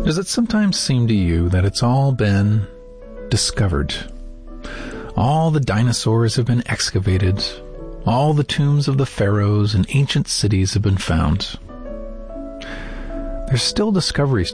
Does it sometimes seem to you that it's all been discovered? All the dinosaurs have been excavated. All the tombs of the pharaohs and ancient cities have been found. There's still discoveries